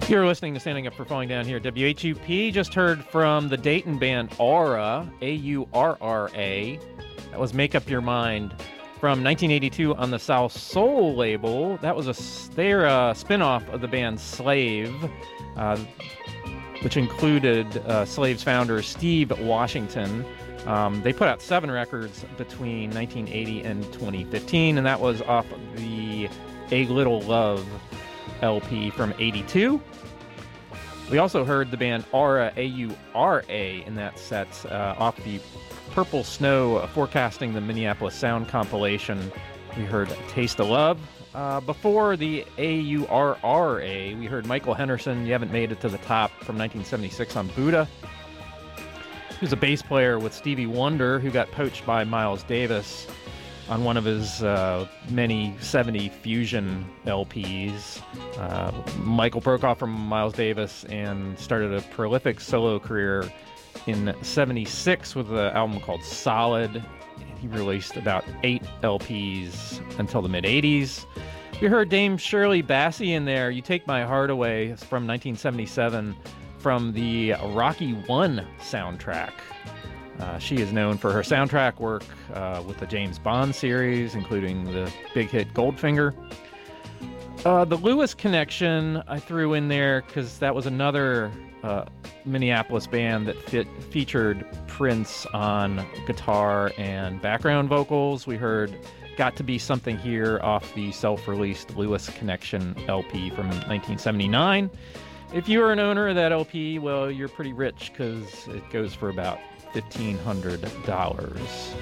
You're listening to Standing Up for Falling Down here at WHUP. Just heard from the Dayton band Aurra, A-U-R-R-A. That was Make Up Your Mind from 1982 on the South Soul label. That was their spin-off of the band Slave, which included Slave's founder Steve Washington. They put out 7 records between 1980 and 2015, and that was off the A Little Love LP from 82. We also heard the band Aurra, A-U-R-A, in that set off the Purple Snow Forecasting the Minneapolis Sound compilation. We heard Taste of Love. Before the A-U-R-R-A, we heard Michael Henderson, You Haven't Made It to the Top, from 1976 on Buddha. He was a bass player with Stevie Wonder, who got poached by Miles Davis on one of his many 70 fusion LPs. Michael broke off from Miles Davis and started a prolific solo career in 76 with an album called Solid. He released about 8 LPs until the mid-80s. We heard Dame Shirley Bassey in there, You Take My Heart Away, from 1977, from the Rocky One soundtrack. She is known for her soundtrack work with the James Bond series, including the big hit Goldfinger. The Lewis Connection I threw in there because that was another Minneapolis band that featured Prince on guitar and background vocals. We heard Got to Be Something Here off the self-released Lewis Connection LP from 1979. If you are an owner of that LP, well, you're pretty rich because it goes for about $1,500.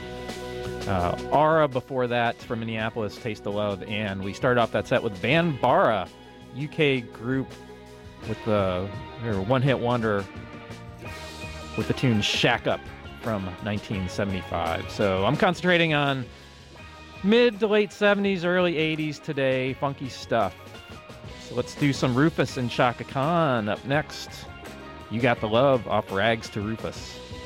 Aurra before that from Minneapolis, Taste of Love, and we started off that set with Banbara, UK group with their one-hit wonder with the tune Shack Up from 1975. So I'm concentrating on mid to late 70s, early 80s today, funky stuff. So let's do some Rufus and Chaka Khan up next. You Got the Love off Rags to Rufus.